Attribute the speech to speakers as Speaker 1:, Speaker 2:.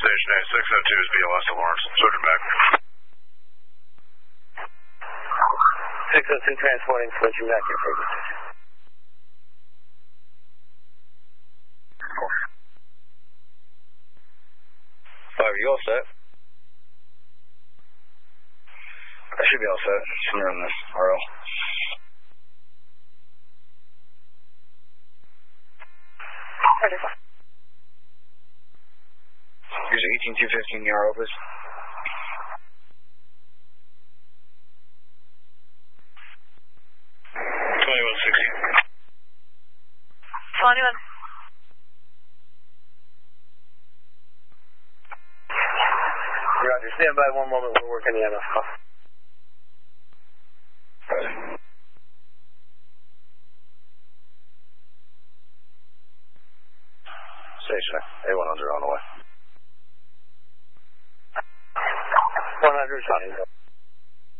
Speaker 1: Station A, 602 is BLS to Lawrence. Switch back.
Speaker 2: 602 transporting, switching back here for the station.
Speaker 3: Five, are you all set? I should be all set. Somewhere in this RL. Here's 18215 the RL, please.
Speaker 4: 21.
Speaker 2: Roger, stand by one moment, we're working the NF call.
Speaker 3: Station A100 on the way.
Speaker 2: 100,